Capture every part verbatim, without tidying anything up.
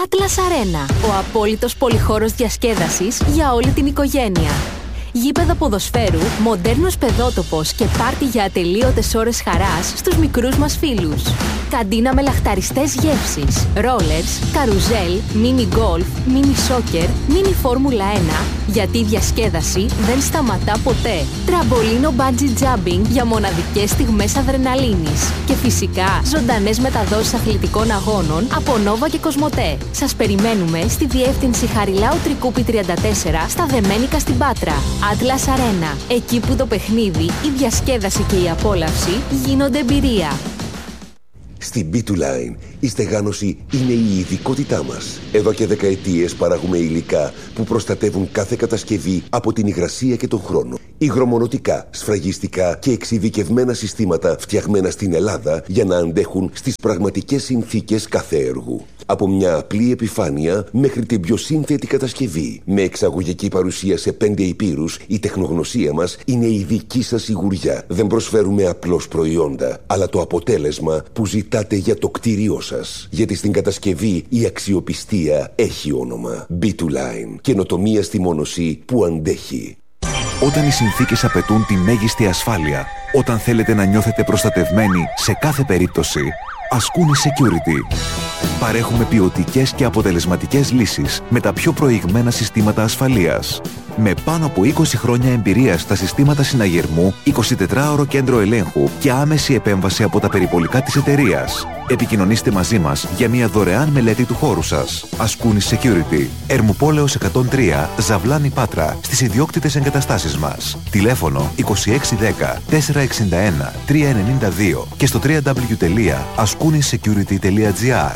Atlas Arena, ο απόλυτος πολυχώρος διασκέδασης για όλη την οικογένεια. Γήπεδο ποδοσφαίρου, μοντέρνος παιδότοπος και πάρτι για ατελείωτες ώρες χαράς στους μικρούς μας φίλους. Καντίνα με λαχταριστές γεύσεις, ρόλερς, καρουζέλ, μίνι γκολφ, μίνι σόκερ, μίνι φόρμουλα ένα, γιατί η διασκέδαση δεν σταματά ποτέ. Τραμπολίνο bungee jumping για μοναδικές στιγμές αδρεναλίνης. Και φυσικά ζωντανές μεταδόσεις αθλητικών αγώνων από Νόβα και Κοσμοτέ. Σας περιμένουμε στη διεύθυνση Χαριλάου Τρικούπη τριάντα τέσσερα στα Δεμένικα στην Πάτρα. Atlas Arena, εκεί που το παιχνίδι, η διασκέδαση και η απόλαυση γίνονται εμπειρία. Στην μπι τού Line, η στεγάνωση είναι η ειδικότητά μας. Εδώ και δεκαετίες παράγουμε υλικά που προστατεύουν κάθε κατασκευή από την υγρασία και τον χρόνο. Υγρομονωτικά, σφραγιστικά και εξειδικευμένα συστήματα φτιαγμένα στην Ελλάδα για να αντέχουν στις πραγματικές συνθήκες κάθε έργου. Από μια απλή επιφάνεια μέχρι την πιο σύνθετη κατασκευή. Με εξαγωγική παρουσία σε πέντε υπήρους, η τεχνογνωσία μας είναι η δική σας σιγουριά. Δεν προσφέρουμε απλώς προϊόντα, αλλά το αποτέλεσμα που ζητάτε για το κτίριό σας. Γιατί στην κατασκευή η αξιοπιστία έχει όνομα. μπι τού Line. Καινοτομία στη μόνωση που αντέχει. Όταν οι συνθήκες απαιτούν τη μέγιστη ασφάλεια, όταν θέλετε να νιώθετε προστατευμένοι σε κάθε περίπτωση, Ascuni Security. Παρέχουμε ποιοτικές και αποτελεσματικές λύσεις με τα πιο προηγμένα συστήματα ασφαλείας. Με πάνω από είκοσι χρόνια εμπειρία στα συστήματα συναγερμού, εικοσιτετράωρο κέντρο ελέγχου και άμεση επέμβαση από τα περιπολικά της εταιρείας. Επικοινωνήστε μαζί μας για μια δωρεάν μελέτη του χώρου σας. Ascuni Security. Ερμουπόλεως εκατόν τρία, Ζαβλάνη Πάτρα, στις ιδιόκτητες εγκαταστάσεις μας. Τηλέφωνο είκοσι έξι δέκα τετρακόσια εξήντα ένα τριακόσια ενενήντα δύο και στο double-u double-u double-u τελεία ascuni security τελεία gr.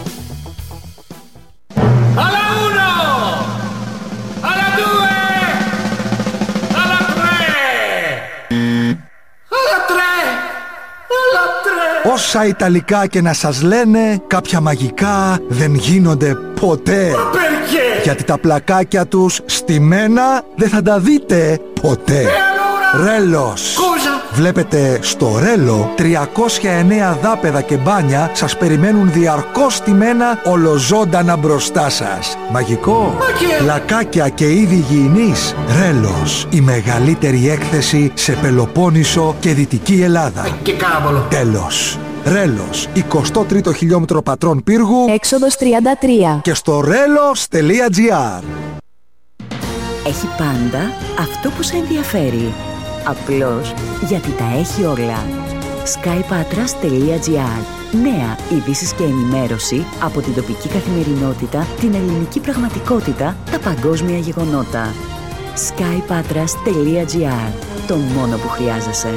Όσα Ιταλικά και να σας λένε, κάποια μαγικά δεν γίνονται ποτέ. Γιατί τα πλακάκια τους στημένα δεν θα τα δείτε ποτέ. Ρέλος. Βλέπετε, στο Ρέλο τριακόσια εννέα δάπεδα και μπάνια σας περιμένουν διαρκώς στημένα ολοζώντανα μπροστά σας. Μαγικό. Πλακάκια και είδη υγιεινής. Ρέλος. Η μεγαλύτερη έκθεση σε Πελοπόννησο και Δυτική Ελλάδα. Και κάμπολο. Τέλος. Ρέλος, εικοστό τρίτο χιλιόμετρο Πατρών Πύργου, Έξοδος τριάντα τρία. και στο ρέλος τελεία gr. Έχει πάντα αυτό που σε ενδιαφέρει. Απλώς γιατί τα έχει όλα. skypatras τελεία gr. Νέα ειδήσεις και ενημέρωση από την τοπική καθημερινότητα, την ελληνική πραγματικότητα, τα παγκόσμια γεγονότα. skypatras τελεία gr. Το μόνο που χρειάζεσαι.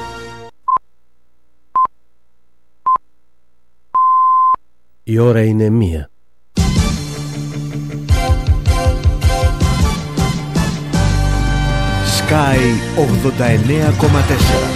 Η ώρα είναι μία. Sky ογδόντα εννέα κόμμα τέσσερα.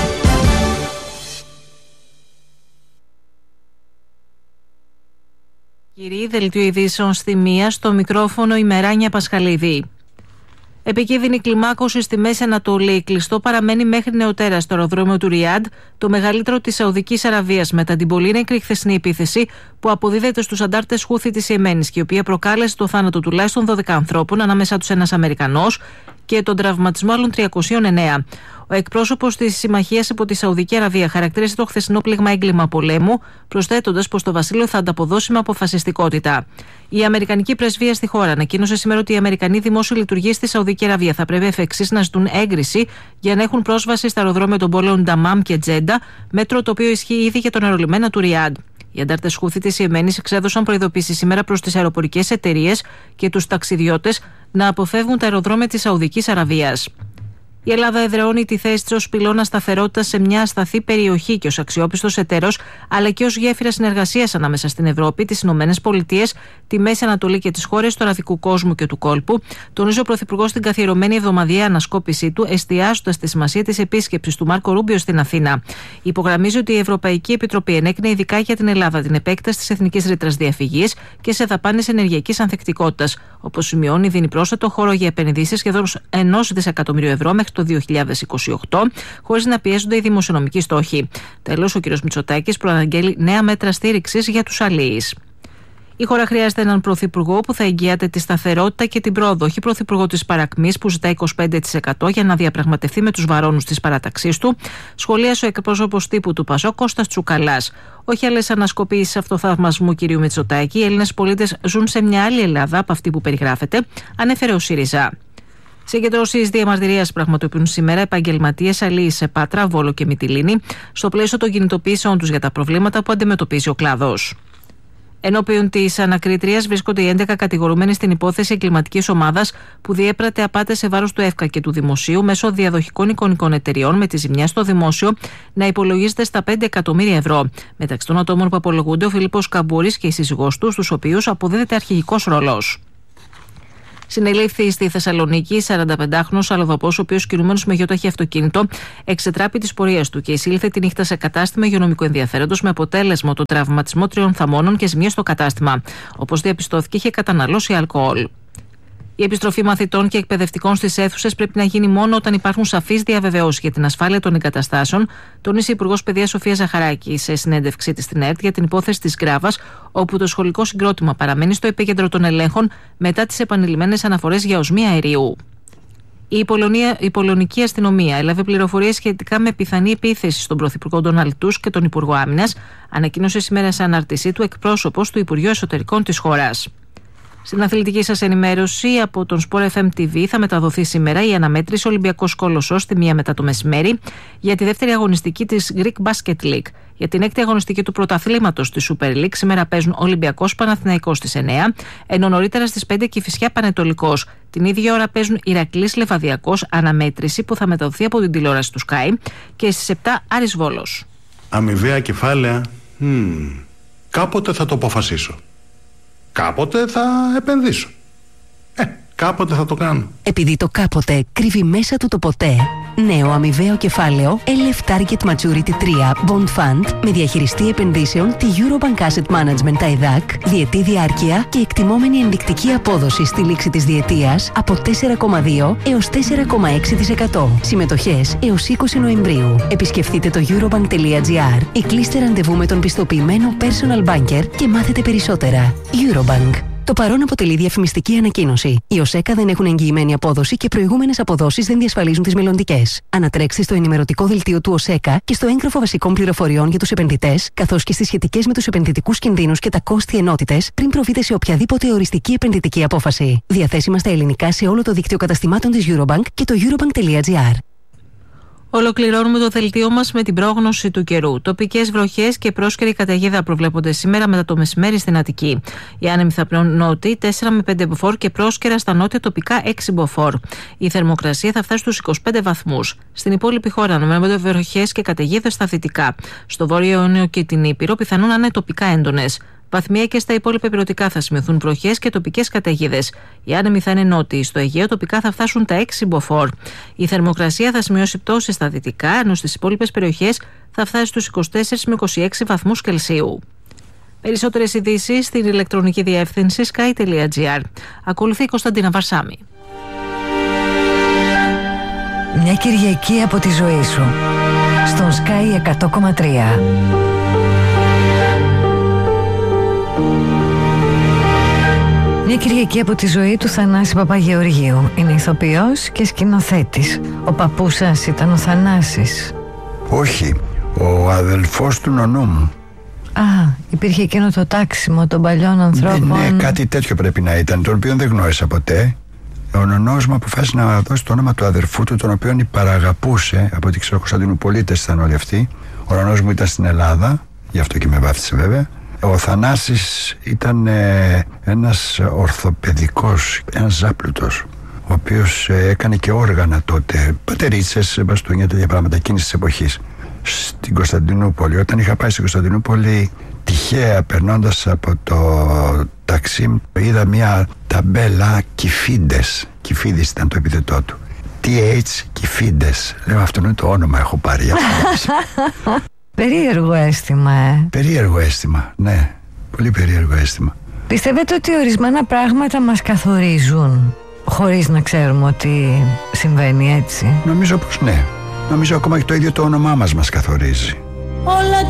Κύριοι, δελτίο ειδήσεων στη μία, στο μικρόφωνο η Μεράνια Πασχαλίδη. Επικίνδυνη κλιμάκωση στη Μέση Ανατολή. Κλειστό παραμένει μέχρι νεοτέρα στο αεροδρόμιο του Ριάντ, το μεγαλύτερο της Σαουδικής Αραβίας, μετά την πολύ νεκρή χθεσινή επίθεση που αποδίδεται στους αντάρτες Χούθη της Ιεμένης και η οποία προκάλεσε το θάνατο τουλάχιστον δώδεκα ανθρώπων, ανάμεσά τους ένας Αμερικανός, και τον τραυματισμό άλλων τριακοσίων εννέα. Ο εκπρόσωπος της Συμμαχίας υπό τη Σαουδική Αραβία χαρακτήρισε το χθεσινό πλήγμα έγκλημα πολέμου, προσθέτοντας πως το βασίλειο θα ανταποδώσει με αποφασιστικότητα. Η Αμερικανική πρεσβεία στη χώρα ανακοίνωσε σήμερα ότι οι Αμερικανοί δημόσιοι λειτουργοί στη Σαουδική Αραβία θα πρέπει εφ' εξής να ζητούν έγκριση για να έχουν πρόσβαση στα αεροδρόμια των πόλεων Νταμάμ και Τζέντα, μέτρο το οποίο ισχύει ήδη για τον αερολιμένα του Ριάντ. Οι αντάρτες Χούθη της Ιεμένης εξέδωσαν προειδοποίηση σήμερα προς τις αεροπορικές εταιρείες και τους ταξιδιώτες να αποφεύγουν τα αεροδρόμια της Σαουδικής Αραβίας. Η Ελλάδα εδραιώνει τη θέση της ως πυλώνα σταθερότητας σε μια ασταθή περιοχή και ως αξιόπιστος εταίρος, αλλά και ως γέφυρα συνεργασίας ανάμεσα στην Ευρώπη, τις Ηνωμένες Πολιτείες, τη Μέση Ανατολή και τις χώρες του αραβικού κόσμου και του κόλπου, τονίζει ο Πρωθυπουργός στην καθιερωμένη εβδομαδιαία ανασκόπησή του, εστιάζοντας τη σημασία της επίσκεψης του Μάρκο Ρούμπιο στην Αθήνα. Υπογραμμίζει ότι η Ευρωπαϊκή Επιτροπή ενέκρινε ειδικά για την Ελλάδα την επέκταση της εθνικής ρήτρας διαφυγής και σε δαπάνες ενεργειακής ανθεκτικότητας. Όπως σημειώνει, δίνει πρόσθετο χώρο για επενδύσεις σχεδόν ενός δισεκατομμυρίου ευρώ μέχρι το δύο χιλιάδες είκοσι οκτώ, χωρίς να πιέζονται οι δημοσιονομικοί στόχοι. Τέλος, ο κ. Μητσοτάκης προαναγγέλει νέα μέτρα στήριξης για τους αλίεις. Η χώρα χρειάζεται έναν πρωθυπουργό που θα εγγυάται τη σταθερότητα και την πρόοδο, όχι πρωθυπουργό της παρακμής που ζητά είκοσι πέντε τοις εκατό για να διαπραγματευτεί με τους βαρώνους της παράταξής του, σχολίασε ο εκπρόσωπος τύπου του Πασόκ Κώστας Τσουκαλάς. Όχι άλλες ανασκοπήσεις αυτοθαυμασμού κ. Μητσοτάκη. Οι Έλληνες πολίτες ζουν σε μια άλλη Ελλάδα από αυτή που περιγράφεται, ανέφερε ο ΣΥΡΙΖΑ. Συγκεντρώσεις διαμαρτυρίας πραγματοποιούν σήμερα επαγγελματίες αλλοίς σε Πάτρα, Βόλο και Μυτιλήνη, στο πλαίσιο των κινητοποιήσεων τους για τα προβλήματα που αντιμετωπίζει ο κλάδος. Ενώπιον της ανακρίτριας βρίσκονται οι έντεκα κατηγορούμενοι στην υπόθεση εγκληματικής ομάδας που διέπρατε απάτες σε βάρος του ΕΦΚΑ και του Δημοσίου μέσω διαδοχικών εικονικών εταιριών, με τη ζημιά στο δημόσιο να υπολογίζεται στα πέντε εκατομμύρια ευρώ. Μεταξύ των ατόμων που απολογούνται ο Φιλίππος Καμπούρης και η σύζυγός του, στους οποίους αποδίδεται αρχηγικός ρόλος. Συνελήφθη στη Θεσσαλονίκη σαρανταπεντάχρονος αλλοδαπός, ο οποίος κινούμενος με γιοταχή αυτοκίνητο εξετράπη τις πορείες του και εισήλθε τη νύχτα σε κατάστημα υγειονομικού ενδιαφέροντος με αποτέλεσμα το τραυματισμό τριών θαμώνων και ζημιές στο κατάστημα. Όπως διαπιστώθηκε, είχε καταναλώσει αλκοόλ. Η επιστροφή μαθητών και εκπαιδευτικών στις αίθουσες πρέπει να γίνει μόνο όταν υπάρχουν σαφείς διαβεβαιώσεις για την ασφάλεια των εγκαταστάσεων, τόνισε η Υπουργός Παιδείας Σοφία Ζαχαράκη σε συνέντευξή της στην ΕΡΤ για την υπόθεση της Γκράβας, όπου το σχολικό συγκρότημα παραμένει στο επίκεντρο των ελέγχων μετά τις επανειλημμένες αναφορές για οσμία αερίου. Η, Πολωνία, η πολωνική αστυνομία έλαβε πληροφορίες σχετικά με πιθανή επίθεση στον Πρωθυπουργό Ντόναλντ Τούσκ και τον Υπουργό Άμυνας, ανακοίνωσε σήμερα σε ανάρτησή του εκπρόσωπος του Υπουργείου Εσωτερικών της χώρας. Στην αθλητική σας ενημέρωση από τον Sport εφ εμ τι βι θα μεταδοθεί σήμερα η αναμέτρηση Ολυμπιακός Κόλοσσος στη μία μετά το μεσημέρι για τη δεύτερη αγωνιστική της Greek Basket League. Για την έκτη αγωνιστική του πρωταθλήματος της Super League σήμερα παίζουν Ολυμπιακός Παναθηναϊκός στις εννιά, ενώ νωρίτερα στις πέντε Κηφισιά Πανετολικός. Την ίδια ώρα παίζουν Ηρακλής Λεβαδιακός, αναμέτρηση που θα μεταδοθεί από την τηλεόραση του Sky, και στις επτά Άρης Βόλος. Αμοιβαία κεφάλαια. Hmm. Κάποτε θα το αποφασίσω. Κάποτε θα επενδύσω. Ε, κάποτε θα το κάνω. Επειδή το κάποτε κρύβει μέσα του το ποτέ, νέο αμοιβαίο κεφάλαιο ελ εφ Target Maturity τρία Bond Fund με διαχειριστή επενδύσεων τη Eurobank Asset Management τα ΕΔΑΚ, διετή διάρκεια και εκτιμόμενη ενδεικτική απόδοση στη λήξη της διετίας από τέσσερα κόμμα δύο έως τέσσερα κόμμα έξι τοις εκατό. Συμμετοχές έως είκοσι Νοεμβρίου. Επισκεφτείτε το eurobank τελεία gr ή κλείστε ραντεβού με τον πιστοποιημένο personal banker και μάθετε περισσότερα. Eurobank. Το παρόν αποτελεί διαφημιστική ανακοίνωση. Οι ΟΣΕΚΑ δεν έχουν εγγυημένη απόδοση και προηγούμενες αποδόσεις δεν διασφαλίζουν τις μελλοντικές. Ανατρέξτε στο ενημερωτικό δελτίο του ΟΣΕΚΑ και στο έγγραφο βασικών πληροφοριών για τους επενδυτές, καθώς και στις σχετικές με τους επενδυτικούς κινδύνους και τα κόστη ενότητες, πριν προβείτε σε οποιαδήποτε οριστική επενδυτική απόφαση. Διαθέσιμα στα ελληνικά σε όλο το δίκτυο καταστημάτων της Eurobank και το eurobank τελεία gr. Ολοκληρώνουμε το δελτίο μας με την πρόγνωση του καιρού. Τοπικές βροχές και πρόσκαιρη καταιγίδα προβλέπονται σήμερα μετά το μεσημέρι στην Αττική. Οι άνεμοι θα πνέουν νότιοι τέσσερα με πέντε μποφόρ και πρόσκαιρα στα νότια τοπικά έξι μποφόρ. Η θερμοκρασία θα φτάσει στους είκοσι πέντε βαθμούς. Στην υπόλοιπη χώρα αναμένονται βροχές και καταιγίδες στα δυτικά. Στο βόρειο Ιόνιο και την Ήπειρο πιθανόν να είναι τοπικά έντονες. Βαθμία και στα υπόλοιπα ηπειρωτικά θα σημειωθούν βροχές και τοπικές καταιγίδες. Οι άνεμοι θα είναι νότιοι. Στο Αιγαίο τοπικά θα φτάσουν τα έξι μποφόρ. Η θερμοκρασία θα σημειώσει πτώση στα δυτικά, ενώ στις υπόλοιπες περιοχές θα φτάσει στους είκοσι τέσσερα με είκοσι έξι βαθμούς Κελσίου. Περισσότερες ειδήσεις στην ηλεκτρονική διεύθυνση sky τελεία gr. Ακολουθεί η Κωνσταντίνα Βαρσάμι. Μια Κυριακή από τη ζωή σου. Στον Sky εκατό κόμμα τρία. Μια Κυριακή από τη ζωή του Θανάση Παπαγεωργίου. Είναι ηθοποιός και σκηνοθέτης. Ο παππούς σας ήταν ο Θανάσης? Όχι, ο αδελφός του νονού μου. Α, υπήρχε εκείνο το τάξιμο των παλιών ανθρώπων. Ναι, ναι, κάτι τέτοιο πρέπει να ήταν, τον οποίο δεν γνώρισα ποτέ. Ο νονός μου αποφάσισε να δώσει το όνομα του αδερφού του, τον οποίον παραγαπούσε. Από ό,τι ξέρω, Κωνσταντινούπολίτες ήταν όλοι αυτοί. Ο νονός μου ήταν στην Ελλάδα, γι' αυτό και με βάφτισε βέβαια. Ο Θανάσης ήταν ε, ένας ορθοπαιδικός, ένας ζάπλουτος, ο οποίος ε, έκανε και όργανα τότε, πατερίτσες, μπαστούνια, τέτοια πράγματα εκείνης της εποχής. Στην Κωνσταντινούπολη, όταν είχα πάει στην Κωνσταντινούπολη, τυχαία περνώντας από το ταξί, είδα μια ταμπέλα Κηφίδες. Κηφίδης ήταν το επίθετό του. τι έιτς Κηφίδες. Λέω, αυτό είναι το όνομα, έχω πάρει. Περίεργο αίσθημα, ε. Περίεργο αίσθημα, ναι. Πολύ περίεργο αίσθημα. Πιστεύετε ότι ορισμένα πράγματα μας καθορίζουν χωρίς να ξέρουμε ότι συμβαίνει έτσι? Νομίζω πως ναι. Νομίζω ακόμα και το ίδιο το όνομά μας μας καθορίζει. Όλα